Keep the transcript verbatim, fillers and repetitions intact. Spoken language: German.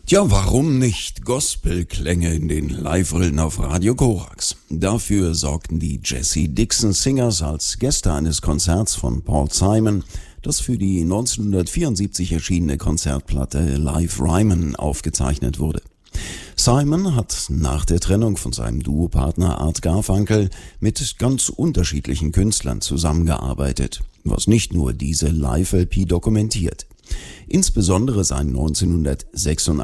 Ja, warum nicht Gospelklänge in den Live-Rillen auf Radio Korax? Dafür sorgten die Jesse Dixon Singers als Gäste eines Konzerts von Paul Simon, das für die neunzehnhundertvierundsiebzig erschienene Konzertplatte Live Ryman aufgezeichnet wurde. Simon hat nach der Trennung von seinem Duopartner Art Garfunkel mit ganz unterschiedlichen Künstlern zusammengearbeitet, was nicht nur diese Live-L P dokumentiert. Insbesondere sein neunzehnhundertsechsundachtzig